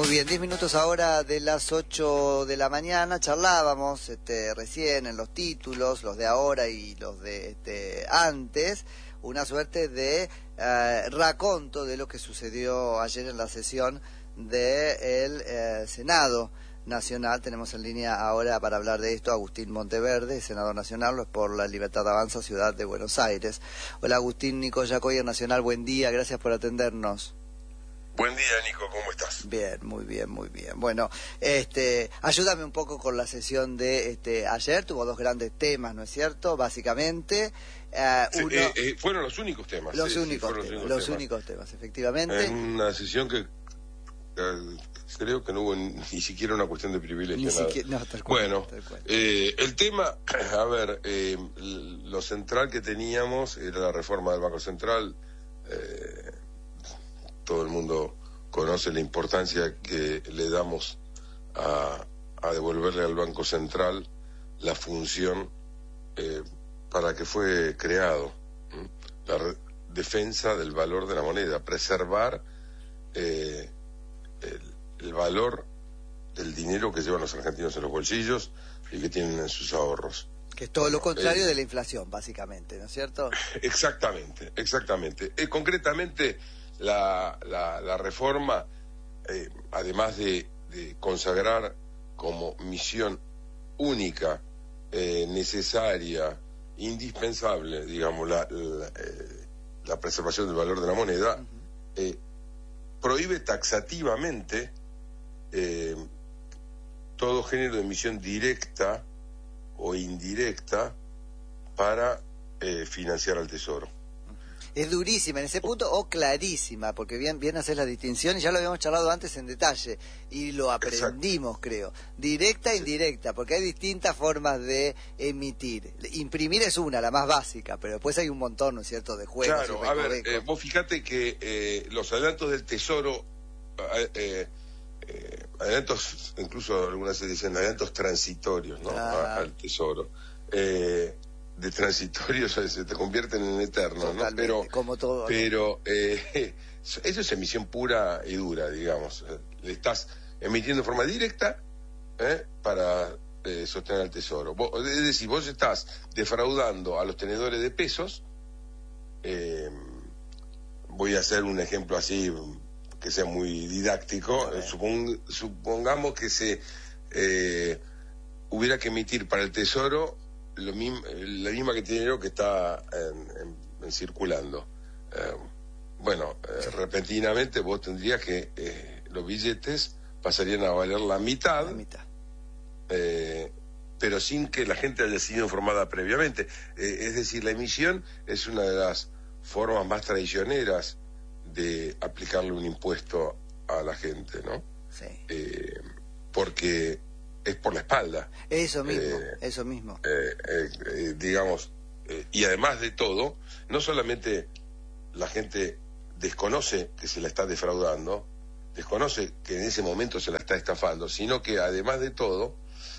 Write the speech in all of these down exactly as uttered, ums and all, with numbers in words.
Muy bien, diez minutos ahora de las ocho de la mañana. Charlábamos este, recién en los títulos, los de ahora y los de este, antes, una suerte de eh, raconto de lo que sucedió ayer en la sesión del eh, Senado Nacional. Tenemos en línea ahora para hablar de esto a Agustín Monteverde, senador nacional por la Libertad Avanza, Ciudad de Buenos Aires. Hola Agustín, Nico Yacoyer Nacional, buen día, gracias por atendernos. Buen día, Nico, ¿cómo estás? Bien, muy bien, muy bien. Bueno, este, ayúdame un poco con la sesión de este ayer. Tuvo dos grandes temas, ¿no es cierto? Básicamente, eh, sí, uno, eh, eh, fueron los únicos temas. Los sí, únicos sí, temas, los, únicos, los temas. únicos temas, efectivamente. En una sesión que eh, creo que no hubo ni siquiera una cuestión de privilegio. Ni nada. siquiera, no, tal cual, bueno, tal cual. Eh, el tema, a ver, eh, lo central que teníamos era la reforma del Banco Central. Eh, todo el mundo conoce la importancia que le damos a, a devolverle al Banco Central la función eh, para que fue creado, ¿m? la re- defensa del valor de la moneda, preservar eh, el, el valor del dinero que llevan los argentinos en los bolsillos y que tienen en sus ahorros. Que es todo lo contrario eh, de la inflación, básicamente, ¿no es cierto? Exactamente, exactamente. Eh, concretamente, la, la, la reforma, eh, además de, de consagrar como misión única, eh, necesaria, indispensable, digamos, la, la, eh, la preservación del valor de la moneda, uh-huh. eh, prohíbe taxativamente eh, todo género de emisión directa o indirecta para eh, financiar al Tesoro. Es durísima en ese punto o clarísima, porque bien, bien haces la distinción y ya lo habíamos charlado antes en detalle y lo aprendimos. Exacto. Creo. Directa e sí. indirecta, porque hay distintas formas de emitir. Imprimir es una, la más básica, pero después hay un montón, ¿no es cierto?, de juegos. Claro, a ver, eh, vos fíjate que eh, los adelantos del Tesoro, eh, eh, eh, adelantos, incluso algunas se dicen adelantos transitorios, ¿no? Ah. A, al Tesoro. Eh, de transitorios se te convierten en eternos, ¿no? Pero, como todo, pero eh, eso es emisión pura y dura, digamos. Le estás emitiendo de forma directa ¿eh? para eh, sostener al Tesoro. Vos, es decir, vos estás defraudando a los tenedores de pesos. Eh, voy a hacer un ejemplo así que sea muy didáctico. Eh, supong, supongamos que se eh, hubiera que emitir para el Tesoro Lo mismo, la misma que tiene dinero que está en, en, en circulando. Eh, bueno, eh, repentinamente vos tendrías que eh, los billetes pasarían a valer la mitad, la mitad. Eh, pero sin que la gente haya sido informada previamente. Eh, es decir, la emisión es una de las formas más traicioneras de aplicarle un impuesto a la gente, ¿no? Sí. Eh, porque es por la espalda. Eso mismo, eh, eso mismo. Eh, eh, eh, digamos, eh, y además de todo, no solamente la gente desconoce que se la está defraudando, desconoce que en ese momento se la está estafando, sino que además de todo,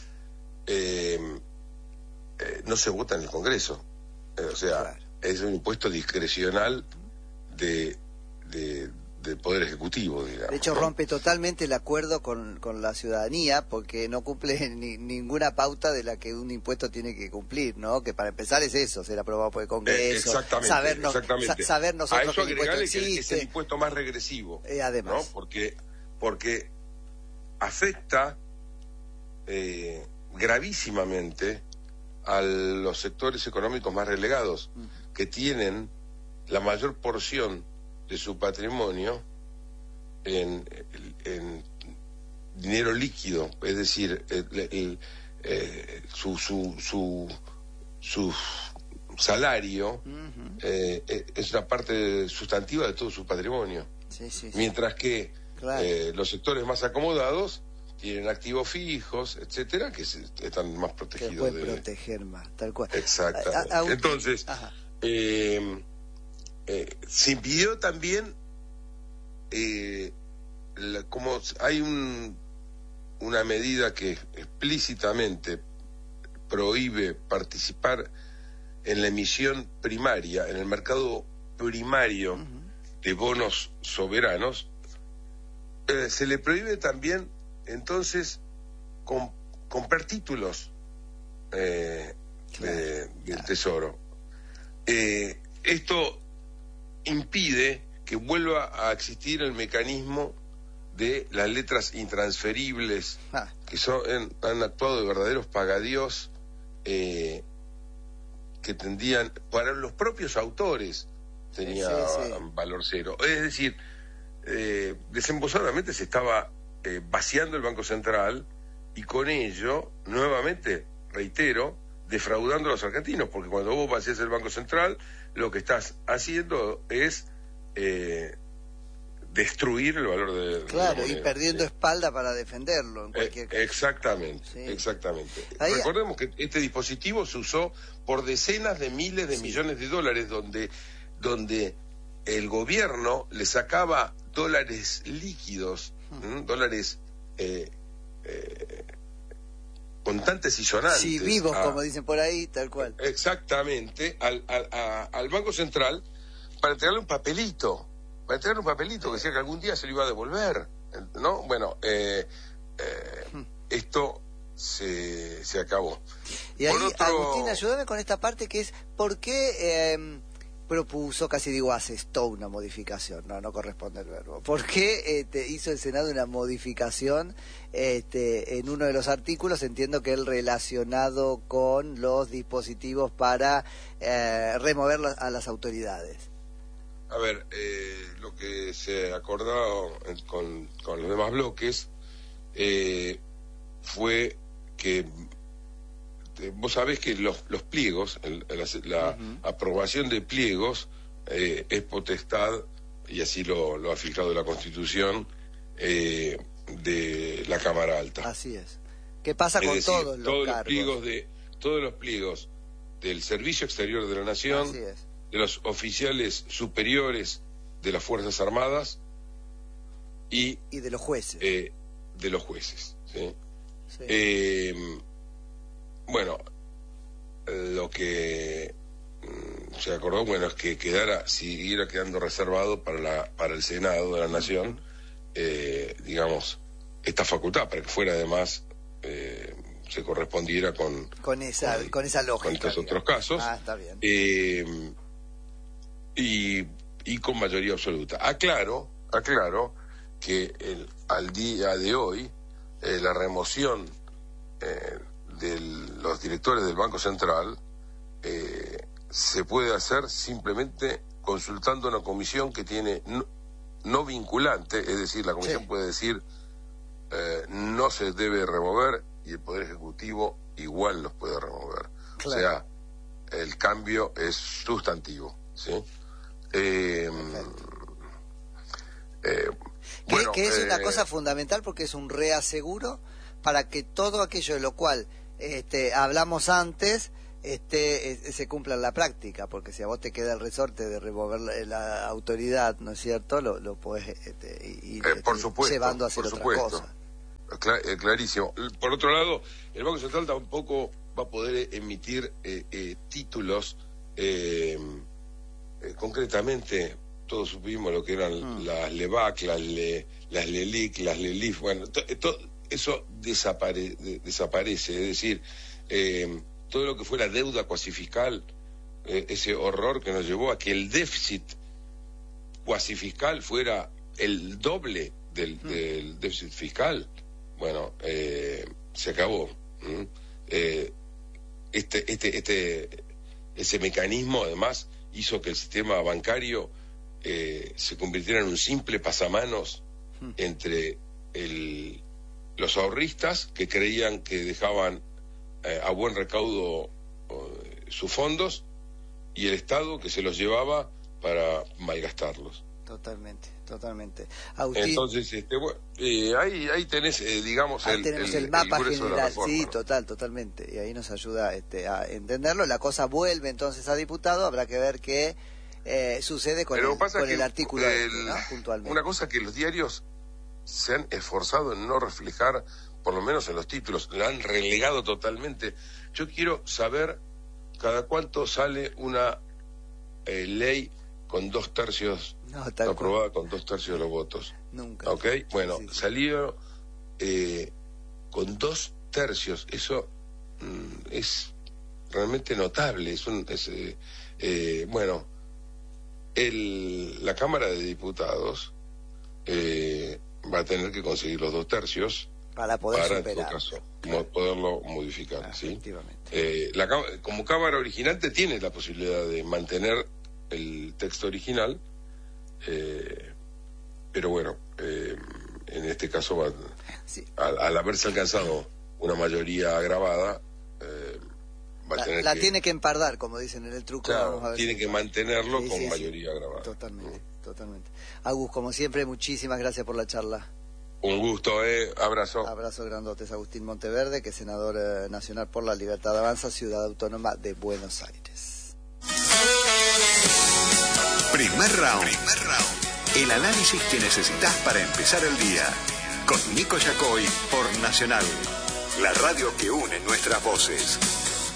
eh, eh, no se vota en el Congreso. Eh, o sea, claro. Es un impuesto discrecional de... de del Poder Ejecutivo, digamos. De hecho, ¿no? rompe totalmente el acuerdo con, con la ciudadanía, porque no cumple ni, ninguna pauta de la que un impuesto tiene que cumplir, ¿no? Que para empezar es eso, ser aprobado por el Congreso, eh, exactamente, sabernos, exactamente. Sa saber nosotros a eso que el impuesto agregarle que existe. es el impuesto más regresivo, eh, además. ¿no? Porque, porque afecta eh, gravísimamente a los sectores económicos más relegados, uh-huh. que tienen la mayor porción de su patrimonio en, en dinero líquido, es decir, el, el, eh, su, su, su, su salario uh-huh. eh, es una parte sustantiva de todo su patrimonio. Sí, sí, sí. Mientras que claro. eh, los sectores más acomodados tienen activos fijos, etcétera, que se, están más protegidos. Que pueden de... proteger más, tal cual. Exactamente. A, a, a... Entonces, eh, Eh, se impidió también, eh, la, como hay un, una medida que explícitamente prohíbe participar en la emisión primaria, en el mercado primario uh-huh. de bonos soberanos, eh, se le prohíbe también, entonces, com, comprar títulos eh, claro, de, del claro. Tesoro. Eh, esto impide que vuelva a existir el mecanismo de las letras intransferibles, Ah. que son, han, han actuado de verdaderos pagadiós, eh, que tendían, para los propios autores, tenía sí, sí. valor cero. Es decir, eh, desembosadamente se estaba eh, vaciando el Banco Central y con ello, nuevamente, reitero, defraudando a los argentinos, porque cuando vos vacías el Banco Central, lo que estás haciendo es eh, destruir el valor de, claro, de la y perdiendo sí. espalda para defenderlo en cualquier eh, caso. Exactamente, sí. exactamente. Ahí... Recordemos que este dispositivo se usó por decenas de miles de sí. millones de dólares, donde, donde el gobierno le sacaba dólares líquidos, hmm. dólares eh, eh, contantes y sonantes. Sí, vivos, a, como dicen por ahí, tal cual. Exactamente, al, al, a, al Banco Central para entregarle un papelito, para entregarle un papelito que decía que algún día se lo iba a devolver, ¿no? Bueno, eh, eh, hmm. esto se, se acabó. Y ahí, otro... Agustín, ayúdame con esta parte que es, ¿por qué eh, propuso, casi digo asestó una modificación? No, no corresponde el verbo. ¿Por qué este, hizo el Senado una modificación este, en uno de los artículos? Entiendo que el relacionado con los dispositivos para eh, remover a las autoridades. A ver, eh, lo que se acordó con, con los demás bloques eh, fue que eh, vos sabés que los, los pliegos, el, el, la uh-huh. aprobación de pliegos eh, es potestad, y así lo, lo ha fijado la Constitución, eh, de la Cámara Alta. Así es. ¿Qué pasa es con decir, todos los todos cargos? Los pliegos de, todos los pliegos del Servicio Exterior de la Nación, así es. De los oficiales superiores de las Fuerzas Armadas y, y de los jueces. Eh, de los jueces, ¿sí? Sí. Eh, bueno, lo que mm, se acordó, bueno, es que quedara, siguiera quedando reservado para la para el Senado de la Nación, uh-huh. eh, digamos, esta facultad, para que fuera además eh, se correspondiera con con esa con, con esa lógica, con estos digamos. Otros casos. Ah, está bien. Eh, y, y con mayoría absoluta. Aclaro, aclaro que el, al día de hoy eh, la remoción eh, de los directores del Banco Central eh, se puede hacer simplemente consultando una comisión que tiene no, no vinculante, es decir, la comisión sí. puede decir eh, no se debe remover y el Poder Ejecutivo igual los puede remover. Claro. O sea, el cambio es sustantivo, ¿sí? Eh, eh, bueno, que, que es eh, una cosa fundamental porque es un reaseguro para que todo aquello de lo cual este, hablamos antes este, eh, se cumpla en la práctica, porque si a vos te queda el resorte de remover la, la autoridad, ¿no es cierto? Lo, lo podés este, ir eh, por este, supuesto, llevando a hacer por otra supuesto. cosa. Clar, eh, clarísimo. Por otro lado, el Banco Central tampoco va a poder emitir eh, eh, títulos eh, eh, concretamente. Todos supimos lo que eran mm. las LEVAC, las, Le, las LELIC, las LELIF. Bueno, to, to, eso desapare, de, desaparece. Es decir, eh, todo lo que fuera deuda cuasi fiscal, eh, ese horror que nos llevó a que el déficit cuasi fiscal fuera el doble del, mm. del déficit fiscal. Bueno, eh, se acabó. ¿Mm? Eh, este, este, este, ese mecanismo además hizo que el sistema bancario eh, se convirtiera en un simple pasamanos hmm. entre el, los ahorristas que creían que dejaban eh, a buen recaudo eh, sus fondos y el Estado que se los llevaba para malgastarlos. Totalmente, totalmente. Agustín, entonces, este, bueno, eh, ahí, ahí tenés, eh, digamos, ahí el, tenemos el, el mapa el general, reforma, sí, ¿no? total, totalmente, y ahí nos ayuda este, a entenderlo. La cosa vuelve entonces a diputado, habrá que ver qué eh, sucede con, el, con el artículo el, este, ¿no? Puntualmente. Una cosa que los diarios se han esforzado en no reflejar, por lo menos en los títulos, la han relegado totalmente. Yo quiero saber cada cuánto sale una eh, ley con dos tercios, no, no aprobada con dos tercios de los votos. Nunca. ¿Ok? Bueno, sí, sí. salió eh, con dos tercios. Eso mm, es realmente notable. Es un, es, eh, eh, bueno, el, la Cámara de Diputados eh, va a tener que conseguir los dos tercios para poder para, superar. en todo caso, Claro. mo- poderlo modificar. Ah, ¿sí? efectivamente. Eh, la, como Cámara originante tiene la posibilidad de mantener el texto original, eh, pero bueno, eh, en este caso va, sí. al, al haberse alcanzado una mayoría agravada, eh, va a La, tener la que, tiene que empardar, como dicen en el truco. claro, Vamos a ver tiene si que mantenerlo sí, con sí, mayoría sí. agravada. Totalmente, Mm. totalmente. Agus, como siempre, muchísimas gracias por la charla. Un gusto, eh. Abrazo. Abrazo grandotes. Agustín Monteverde, que es senador eh, nacional por la Libertad de Avanza, Ciudad Autónoma de Buenos Aires. Primer round. Primer round. El análisis que necesitas para empezar el día. Con Nico Yacoy por Nacional. La radio que une nuestras voces.